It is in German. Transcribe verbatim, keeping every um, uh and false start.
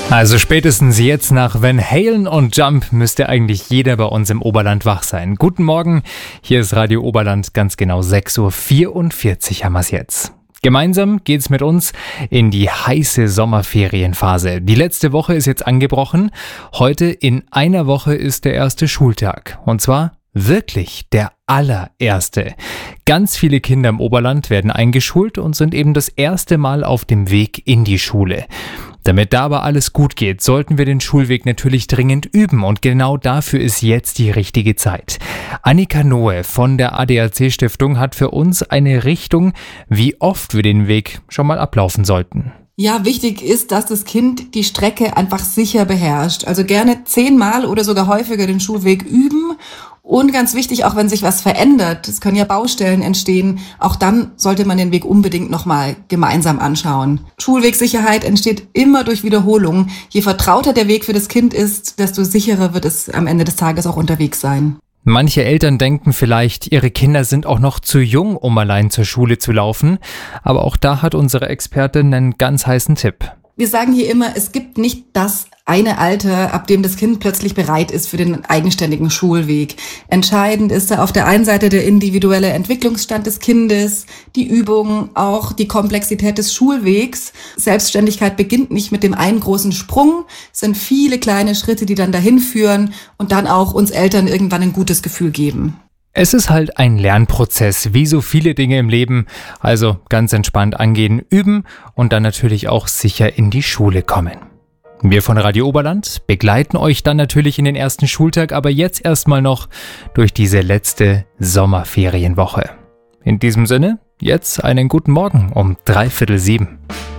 Also spätestens jetzt nach Van Halen und Jump müsste eigentlich jeder bei uns im Oberland wach sein. Guten Morgen, hier ist Radio Oberland, ganz genau sechs Uhr vierundvierzig haben wir es jetzt. Gemeinsam geht's mit uns in die heiße Sommerferienphase. Die letzte Woche ist jetzt angebrochen. Heute in einer Woche ist der erste Schultag. Und zwar wirklich der allererste. Ganz viele Kinder im Oberland werden eingeschult und sind eben das erste Mal auf dem Weg in die Schule. Damit da aber alles gut geht, sollten wir den Schulweg natürlich dringend üben und genau dafür ist jetzt die richtige Zeit. Annika Noe von der A D A C-Stiftung hat für uns eine Richtung, wie oft wir den Weg schon mal ablaufen sollten. Ja, wichtig ist, dass das Kind die Strecke einfach sicher beherrscht. Also gerne zehnmal oder sogar häufiger den Schulweg üben. Und ganz wichtig, auch wenn sich was verändert, es können ja Baustellen entstehen, auch dann sollte man den Weg unbedingt nochmal gemeinsam anschauen. Schulwegsicherheit entsteht immer durch Wiederholung. Je vertrauter der Weg für das Kind ist, desto sicherer wird es am Ende des Tages auch unterwegs sein. Manche Eltern denken vielleicht, ihre Kinder sind auch noch zu jung, um allein zur Schule zu laufen. Aber auch da hat unsere Expertin einen ganz heißen Tipp. Wir sagen hier immer, es gibt nicht das eine Alter, ab dem das Kind plötzlich bereit ist für den eigenständigen Schulweg. Entscheidend ist da auf der einen Seite der individuelle Entwicklungsstand des Kindes, die Übung, auch die Komplexität des Schulwegs. Selbstständigkeit beginnt nicht mit dem einen großen Sprung, es sind viele kleine Schritte, die dann dahin führen und dann auch uns Eltern irgendwann ein gutes Gefühl geben. Es ist halt ein Lernprozess, wie so viele Dinge im Leben. Also ganz entspannt angehen, üben und dann natürlich auch sicher in die Schule kommen. Wir von Radio Oberland begleiten euch dann natürlich in den ersten Schultag, aber jetzt erstmal noch durch diese letzte Sommerferienwoche. In diesem Sinne, jetzt einen guten Morgen um dreiviertel sieben.